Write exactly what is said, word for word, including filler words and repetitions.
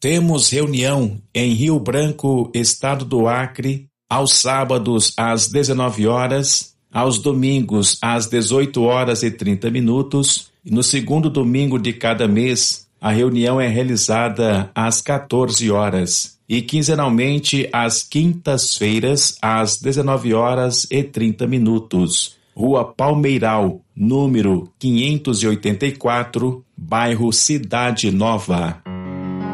Temos reunião em Rio Branco, estado do Acre, aos sábados às dezenove horas, aos domingos às dezoito horas e trinta minutos, e no segundo domingo de cada mês, a reunião é realizada às quatorze horas, e quinzenalmente às quintas-feiras, às dezenove horas e trinta minutos. Rua Palmeiral, número quinhentos e oitenta e quatro, bairro Cidade Nova.